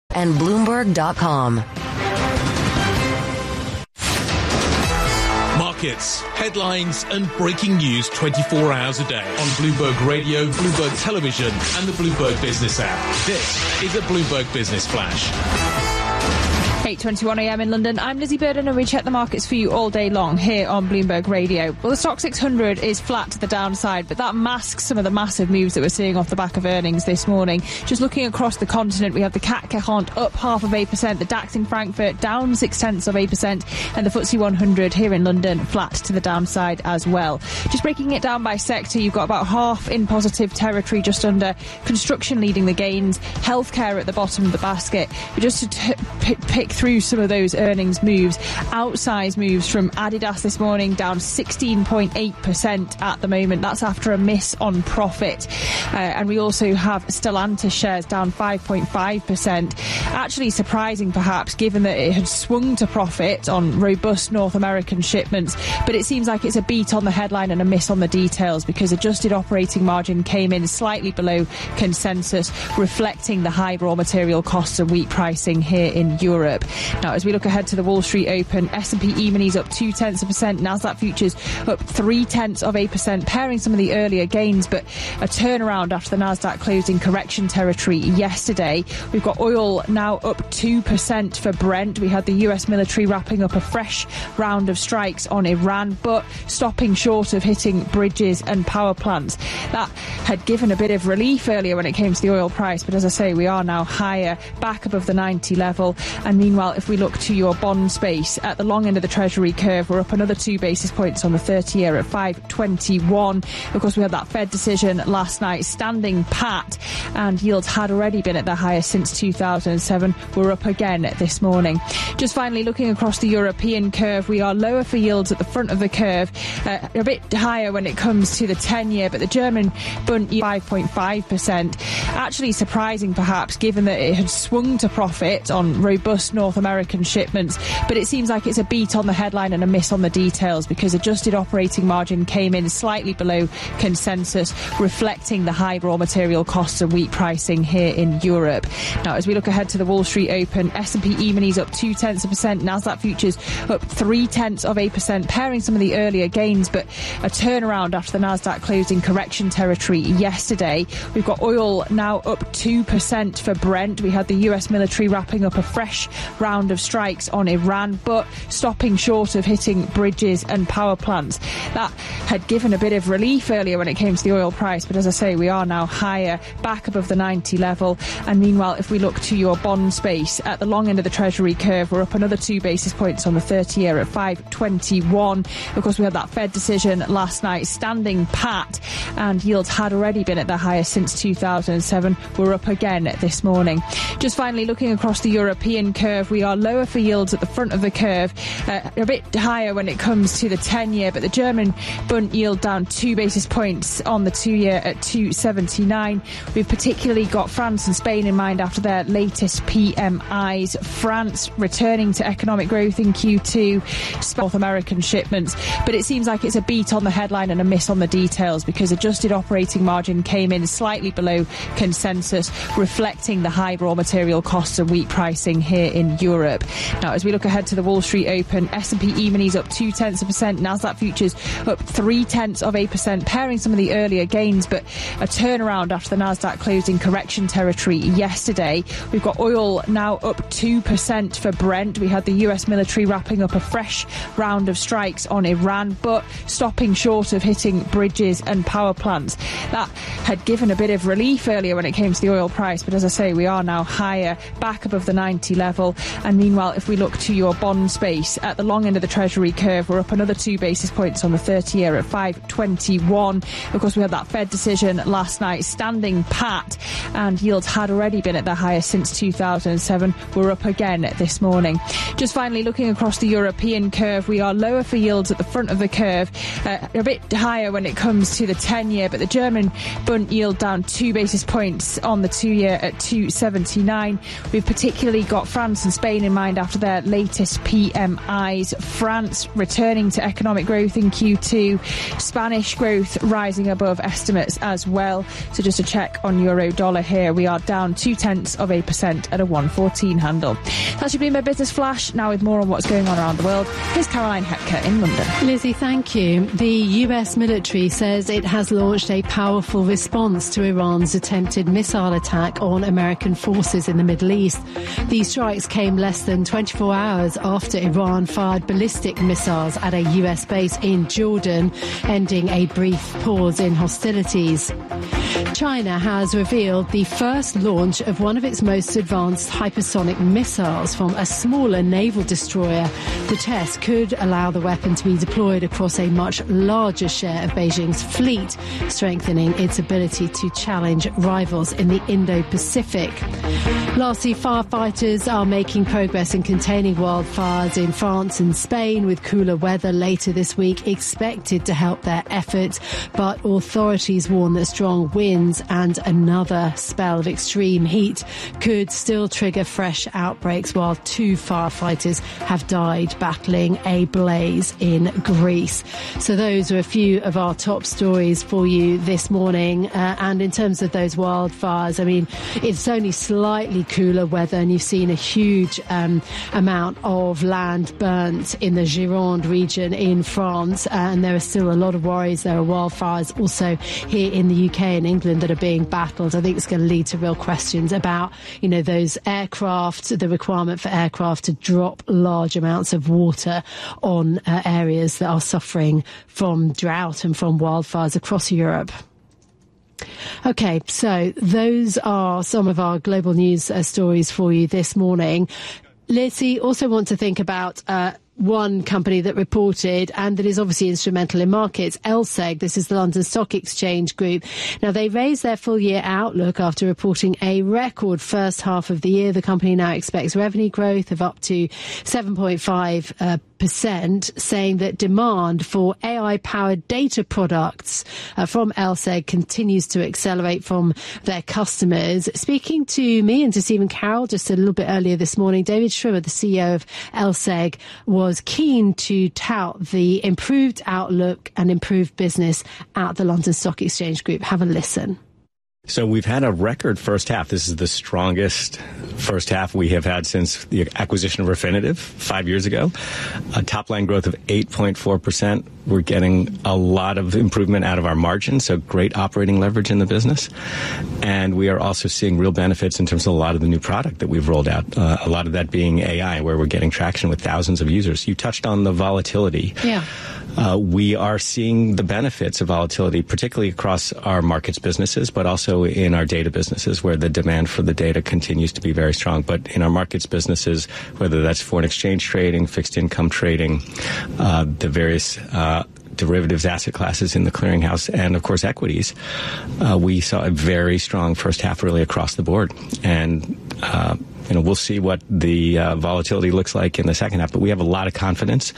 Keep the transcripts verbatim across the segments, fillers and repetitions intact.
and Bloomberg dot com. Markets, headlines and breaking news twenty-four hours a day on Bloomberg Radio, Bloomberg Television and the Bloomberg Business app. This is a Bloomberg Business Flash. eight twenty-one a m in London. I'm Lizzie Burden and we check the markets for you all day long here on Bloomberg Radio. Well, the Stock six hundred is flat to the downside, but that masks some of the massive moves that we're seeing off the back of earnings this morning. Just looking across the continent, we have the C A C quarante up half of eight percent, the DAX in Frankfurt down six tenths of eight percent, and the F T S E one hundred here in London flat to the downside as well. Just breaking it down by sector, you've got about half in positive territory, just under. Construction leading the gains, healthcare at the bottom of the basket. But just to t- p- pick through some of those earnings moves, outsized moves from Adidas this morning, down sixteen point eight percent at the moment. That's after a miss on profit. Uh, and we also have Stellantis shares down five point five percent. Actually surprising perhaps, given that it had swung to profit on robust North American shipments, but it seems like it's a beat on the headline and a miss on the details, because adjusted operating margin came in slightly below consensus, reflecting the high raw material costs and wheat pricing here in Europe. Now, as we look ahead to the Wall Street Open, S and P E-minis up two tenths of a percent, Nasdaq futures up three tenths of a percent, pairing some of the earlier gains, but a turnaround after the Nasdaq closed in correction territory yesterday. We've got oil now up two percent for Brent. We had the U S military wrapping up a fresh round of strikes on Iran, but stopping short of hitting bridges and power plants. That had given a bit of relief earlier when it came to the oil price, but as I say, we are now higher, back above the ninety level. And meanwhile, if we look to your bond space, at the long end of the Treasury curve, we're up another two basis points on the thirty-year at five twenty-one. Of course, we had that Fed decision last night, standing pat, and yields had already been at their highest since two thousand seven. We're up again this morning. Just finally, looking across the European curve, we are lower for yields at the front of the curve, uh, a bit higher when it comes to the ten-year, but the German Bund five point five percent. Actually surprising perhaps, given that it had swung to profit on robust North American shipments, but it seems like it's a beat on the headline and a miss on the details, because adjusted operating margin came in slightly below consensus, reflecting the high raw material costs and wheat pricing here in Europe. Now, as we look ahead to the Wall Street Open, S and P E-minis up two tenths of a percent, Nasdaq futures up three tenths of a percent, pairing some of the earlier gains, but a turnaround after the Nasdaq closed in correction territory yesterday. We've got oil now up two percent for Brent. We had the U S military wrapping up a fresh round of strikes on Iran, but stopping short of hitting bridges and power plants. That had given a bit of relief earlier when it came to the oil price, but as I say, we are now higher, back above the ninety level. And meanwhile, if we look to your bond space, at the long end of the Treasury curve, we're up another two basis points on the thirty-year at five twenty-one. Of course, we had that Fed decision last night, standing pat, and yields had already been at their highest since two thousand seven. We're up again this morning. Just finally, looking across the European curve, we are lower for yields at the front of the curve, uh, a bit higher when it comes to the ten-year, but the German Bund yield down two two basis points on the two-year at two seventy-nine. We've particularly got France and Spain in mind after their latest P M Is. France returning to economic growth in Q two, North American shipments, but it seems like it's a beat on the headline and a miss on the details, because adjusted operating margin came in slightly below consensus, reflecting the high raw material costs and wheat pricing here in Europe. Now, as we look ahead to the Wall Street Open, S and P E-minis up two tenths of a percent, Nasdaq futures up three tenths of a percent, pairing some of the earlier gains, but a turnaround after the Nasdaq closed in correction territory yesterday. We've got oil now up two percent for Brent. We had the U S military wrapping up a fresh round of strikes on Iran, but stopping short of hitting bridges and power plants. That had given a bit of relief earlier when it came to the oil price, but as I say, we are now higher, back above the ninety level. And meanwhile, if we look to your bond space, at the long end of the Treasury curve, we're up another two basis points on the thirty-year at five twenty-one. Of course, we had that Fed decision last night, standing pat, and yields had already been at their highest since two thousand seven. We're up again this morning. Just finally, looking across the European curve, we are lower for yields at the front of the curve, uh, a bit higher when it comes to the ten-year, but the German Bund yield down two basis points on the two-year at two seventy-nine. We've particularly got France and and Spain in mind after their latest P M Is. France returning to economic growth in Q two. Spanish growth rising above estimates as well. So just a check on euro dollar here. We are down two tenths of a percent at a one fourteen handle. That's your Bloomberg Business Flash. Now with more on what's going on around the world, here's Caroline Hepker in London. Lizzie, thank you. The U S military says it has launched a powerful response to Iran's attempted missile attack on American forces in the Middle East. These strikes came less than twenty-four hours after Iran fired ballistic missiles at a U S base in Jordan, ending a brief pause in hostilities. China has revealed the first launch of one of its most advanced hypersonic missiles from a smaller naval destroyer. The test could allow the weapon to be deployed across a much larger share of Beijing's fleet, strengthening its ability to challenge rivals in the Indo-Pacific. Lastly, firefighters are making progress in containing wildfires in France and Spain, with cooler weather later this week expected to help their efforts, but authorities warn that strong winds and another spell of extreme heat could still trigger fresh outbreaks, while two firefighters have died battling a blaze in Greece. So those are a few of our top stories for you this morning. Uh, and in terms of those wildfires, I mean, it's only slightly cooler weather, and you've seen a huge um, amount of land burnt in the Gironde region in France, uh, and there are still a lot of worries. There are wildfires also here in the U K and England that are being battled. I think it's going to lead to real questions about, you know, those aircraft, the requirement for aircraft to drop large amounts of water on uh, areas that are suffering from drought and from wildfires across Europe. OK, so those are some of our global news uh, stories for you this morning. Lizzie, also want to think about uh, one company that reported and that is obviously instrumental in markets, L S E G. This is the London Stock Exchange Group. Now, they raised their full year outlook after reporting a record first half of the year. The company now expects revenue growth of up to seven point five uh, percent, saying that demand for A I-powered data products uh, from L S E G continues to accelerate from their customers. Speaking to me and to Stephen Carroll just a little bit earlier this morning, David Schwimmer, the C E O of L S E G, was keen to tout the improved outlook and improved business at the London Stock Exchange Group. Have a listen. So we've had a record first half. This is the strongest first half we have had since the acquisition of Refinitiv five years ago. A top-line growth of eight point four percent. We're getting a lot of improvement out of our margin, so great operating leverage in the business. And we are also seeing real benefits in terms of a lot of the new product that we've rolled out, uh, a lot of that being A I, where we're getting traction with thousands of users. You touched on the volatility. Yeah. Uh, we are seeing the benefits of volatility, particularly across our markets businesses, but also in our data businesses, where the demand for the data continues to be very strong. But in our markets businesses, whether that's foreign exchange trading, fixed income trading, uh, the various uh, derivatives asset classes in the clearinghouse, and of course equities, uh, we saw a very strong first half really across the board. And uh, you know, we'll see what the uh, volatility looks like in the second half, but we have a lot of confidence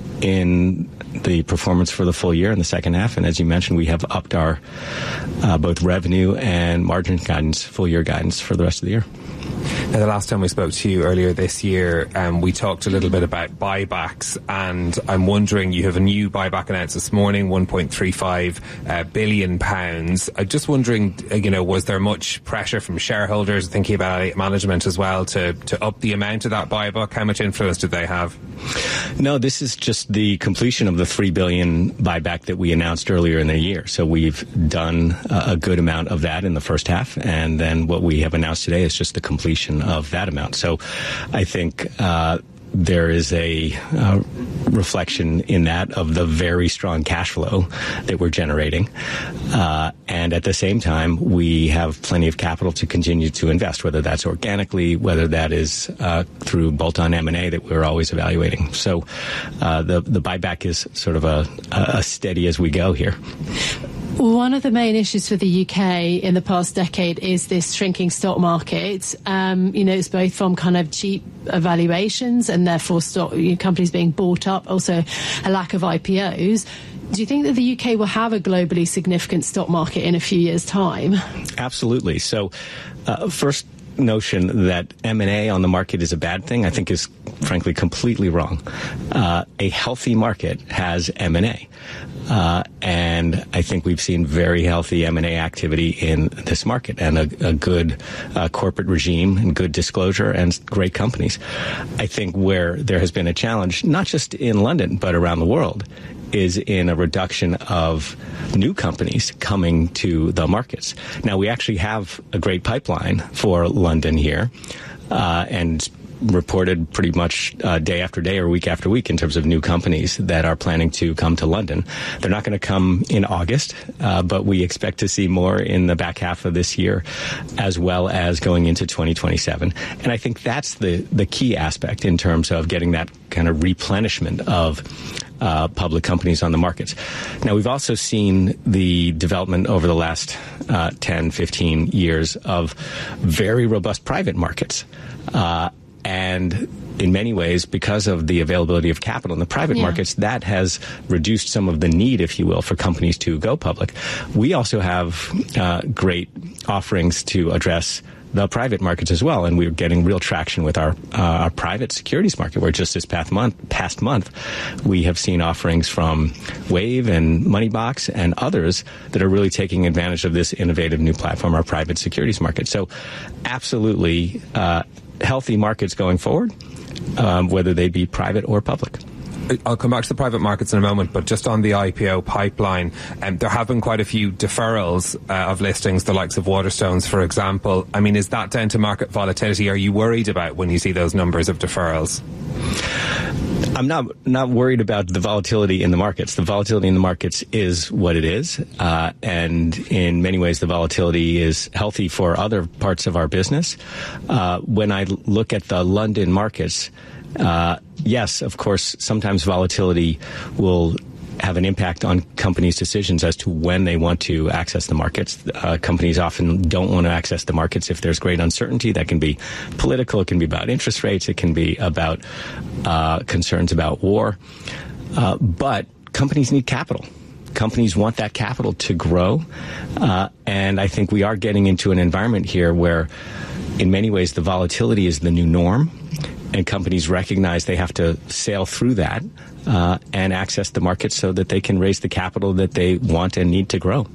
in the performance for the full year in the second half. And as you mentioned, we have upped our uh, both revenue and margin guidance, full year guidance for the rest of the year. Now, the last time we spoke to you earlier this year, um, we talked a little bit about buybacks, and I'm wondering, you have a new buyback announced this morning, one point three five uh, billion pounds. I'm just wondering, uh, you know, was there much pressure from shareholders, thinking about management as well, to, to up the amount of that buyback? How much influence did they have? No, this is just the completion of the three billion buyback that we announced earlier in the year. So we've done a good amount of that in the first half, and then what we have announced today is just the completion of that amount. So I think uh, there is a uh, reflection in that of the very strong cash flow that we're generating. Uh, and at the same time, we have plenty of capital to continue to invest, whether that's organically, whether that is uh, through bolt-on M and A that we're always evaluating. So uh, the, the buyback is sort of a, a steady as we go here. One of the main issues for the U K in the past decade is this shrinking stock market. Um, you know, it's both from kind of cheap valuations and therefore stock you know, companies being bought up, also a lack of I P Os. Do you think that the U K will have a globally significant stock market in a few years' time? Absolutely. So, uh, first, notion that M and A on the market is a bad thing, I think is frankly completely wrong. Uh, a healthy market has M and A. Uh, and I think we've seen very healthy M and A activity in this market and a, a good uh, corporate regime and good disclosure and great companies. I think where there has been a challenge, not just in London, but around the world, is in a reduction of new companies coming to the markets. Now, we actually have a great pipeline for London here, uh, and reported pretty much uh, day after day or week after week in terms of new companies that are planning to come to London. They're not going to come in August, uh, but we expect to see more in the back half of this year, as well as going into twenty twenty-seven. And I think that's the, the key aspect in terms of getting that kind of replenishment of Uh, public companies on the markets. Now, we've also seen the development over the last uh, ten, fifteen years of very robust private markets. Uh, and in many ways, because of the availability of capital in the private yeah. markets, that has reduced some of the need, if you will, for companies to go public. We also have uh, great offerings to address the private markets as well, and we're getting real traction with our uh, our private securities market, where just this past month, past month, we have seen offerings from Wave and Moneybox and others that are really taking advantage of this innovative new platform, our private securities market. So absolutely uh, healthy markets going forward, um, whether they be private or public. I'll come back to the private markets in a moment, but just on the I P O pipeline, um, there have been quite a few deferrals uh, of listings, the likes of Waterstones, for example. I mean, is that down to market volatility? Are you worried about when you see those numbers of deferrals? I'm not not worried about the volatility in the markets. The volatility in the markets is what it is, uh, and in many ways, the volatility is healthy for other parts of our business. Uh, when I look at the London markets, Uh, yes, of course, sometimes volatility will have an impact on companies' decisions as to when they want to access the markets. Uh, companies often don't want to access the markets if there's great uncertainty. That can be political, it can be about interest rates, it can be about uh, concerns about war. Uh, but companies need capital. Companies want that capital to grow. Uh, and I think we are getting into an environment here where, in many ways, the volatility is the new norm. And companies recognize they have to sail through that uh, and access the market so that they can raise the capital that they want and need to grow.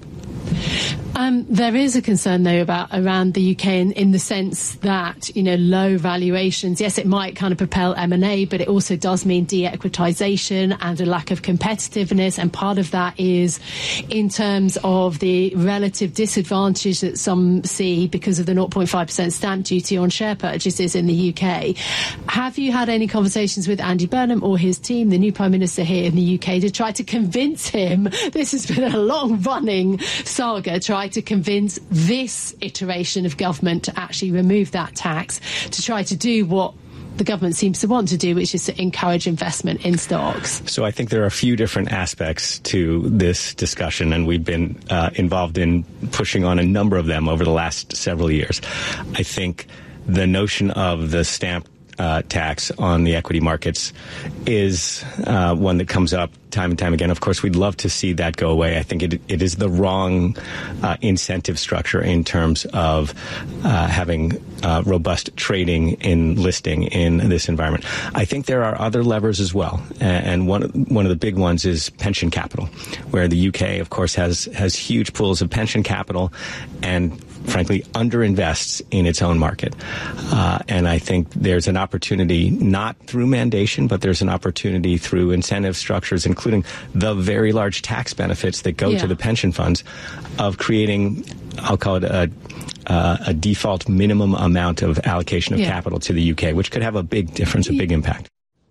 Um, there is a concern, though, about around the U K in, in the sense that, you know, low valuations, yes, it might kind of propel M and A, but it also does mean de-equitization and a lack of competitiveness. And part of that is in terms of the relative disadvantage that some see because of the zero point five percent stamp duty on share purchases in the U K. Have you had any conversations with Andy Burnham or his team, the new Prime Minister here in the U K, to try to convince him, this has been a long-running saga, try to convince this iteration of government to actually remove that tax, to try to do what the government seems to want to do, which is to encourage investment in stocks? So I think there are a few different aspects to this discussion, and we've been uh, involved in pushing on a number of them over the last several years. I think the notion of the stamp Uh, tax on the equity markets is uh, one that comes up time and time again. Of course, we'd love to see that go away. I think it, it is the wrong uh, incentive structure in terms of uh, having uh, robust trading in listing in this environment. I think there are other levers as well, and one one of the big ones is pension capital, where the U K, of course, has has huge pools of pension capital and frankly, underinvests in its own market. Uh, and I think there's an opportunity, not through mandation, but there's an opportunity through incentive structures, including the very large tax benefits that go yeah. to the pension funds, of creating, I'll call it a, uh, a default minimum amount of allocation of yeah. capital to the U K, which could have a big difference, a big impact.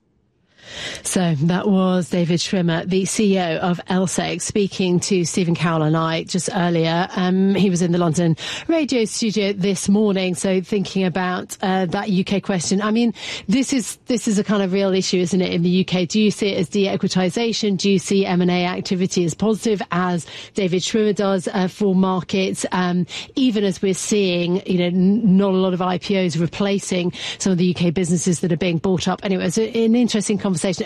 So that was David Schwimmer, the C E O of L S E G, speaking to Stephen Cowell and I just earlier. Um, he was in the London radio studio this morning, so thinking about uh, that U K question. I mean, this is this is a kind of real issue, isn't it, in the U K? Do you see it as de-equitisation? Do you see M and A activity as positive, as David Schwimmer does uh, for markets, um, even as we're seeing, you know, n- not a lot of I P Os replacing some of the U K businesses that are being bought up? Anyway, it's an interesting conversation.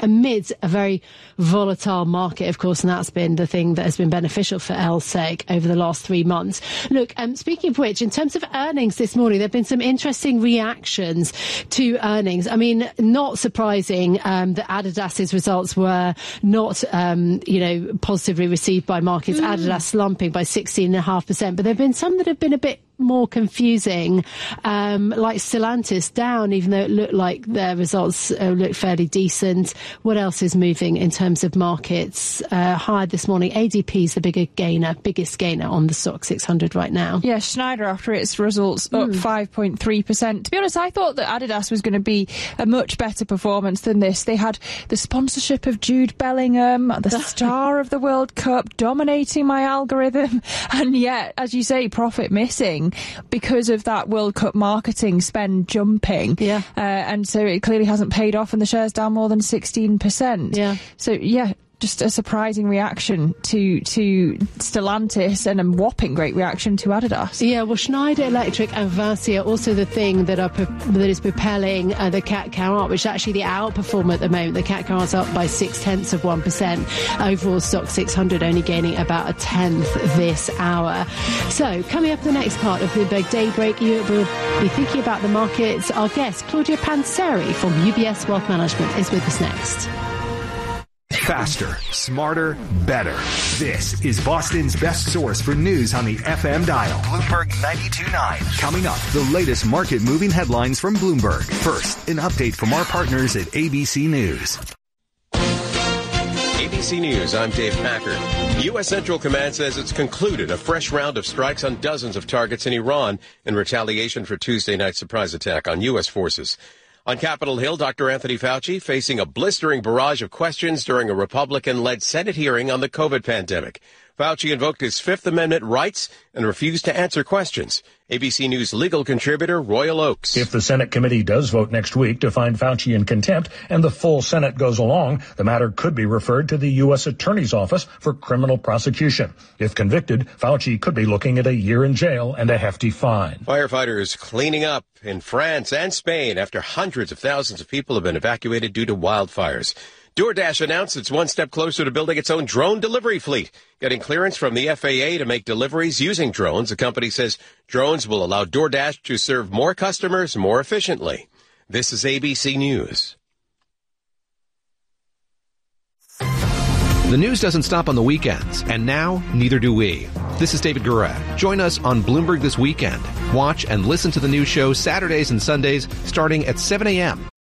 amid a very volatile market, of course, and that's been the thing that has been beneficial for L S E G over the last three months. Look, um, speaking of which, in terms of earnings this morning, there have been some interesting reactions to earnings. I mean, not surprising um, that Adidas's results were not, um, you know, positively received by markets. Mm. Adidas slumping by sixteen point five percent, but there have been some that have been a bit more confusing, um, like Stellantis down, even though it looked like their results uh, looked fairly decent. What else is moving in terms of markets? Uh, higher this morning. A D P is the bigger gainer, biggest gainer on the stock six hundred right now. Yeah, Schneider after its results up mm. five point three percent. To be honest, I thought that Adidas was going to be a much better performance than this. They had the sponsorship of Jude Bellingham, the star of the World Cup, dominating my algorithm, and yet, as you say, profit missing because of that World Cup marketing spend jumping. Yeah. Uh, and so it clearly hasn't paid off, and the share's down more than sixteen percent. Yeah. So, yeah, just a surprising reaction to to Stellantis and a whopping great reaction to Adidas. Yeah, well, Schneider Electric and Vacia are also the thing that are that is propelling uh, the C A C Car, which is actually the outperformer at the moment. The C A C Car is up by six tenths of one percent. Overall, stock six hundred only gaining about a tenth this hour. So, coming up in the next part of Bloomberg Daybreak, you will be thinking about the markets. Our guest, Claudia Panseri from U B S Wealth Management, is with us next. Faster, smarter, better. This is Boston's best source for news on the F M dial. Bloomberg ninety-two point nine. Coming up, the latest market-moving headlines from Bloomberg. First, an update from our partners at A B C News. A B C News, I'm Dave Packer. U S Central Command says it's concluded a fresh round of strikes on dozens of targets in Iran in retaliation for Tuesday night's surprise attack on U S forces. On Capitol Hill, Doctor Anthony Fauci facing a blistering barrage of questions during a Republican-led Senate hearing on the COVID pandemic. Fauci invoked his Fifth Amendment rights and refused to answer questions. A B C News legal contributor Royal Oakes. If the Senate committee does vote next week to find Fauci in contempt and the full Senate goes along, the matter could be referred to the U S Attorney's Office for criminal prosecution. If convicted, Fauci could be looking at a year in jail and a hefty fine. Firefighters cleaning up in France and Spain after hundreds of thousands of people have been evacuated due to wildfires. DoorDash announced it's one step closer to building its own drone delivery fleet. Getting clearance from the F A A to make deliveries using drones, the company says drones will allow DoorDash to serve more customers more efficiently. This is A B C News. The news doesn't stop on the weekends, and now neither do we. This is David Gura. Join us on Bloomberg This Weekend. Watch and listen to the news show Saturdays and Sundays starting at seven a.m.